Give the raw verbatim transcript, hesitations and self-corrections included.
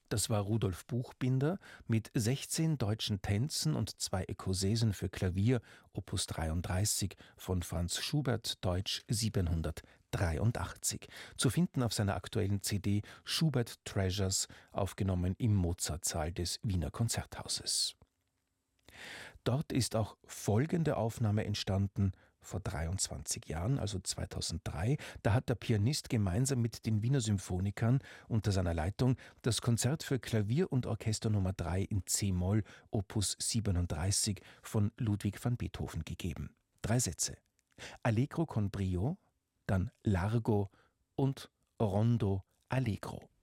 Das war Rudolf Buchbinder mit sechzehn deutschen Tänzen und zwei Ekossäsen für Klavier, Opus dreiunddreißig von Franz Schubert, Deutsch siebenhundertdreiundachtzig. Zu finden auf seiner aktuellen C D Schubert Treasures, aufgenommen im Mozartsaal des Wiener Konzerthauses. Dort ist auch folgende Aufnahme entstanden, vor dreiundzwanzig Jahren, also zweitausenddrei. Da hat der Pianist gemeinsam mit den Wiener Symphonikern unter seiner Leitung das Konzert für Klavier und Orchester Nummer drei in c-Moll, Opus siebenunddreißig von Ludwig van Beethoven gegeben. Drei Sätze: Allegro con brio, dann Largo und Rondo Allegro.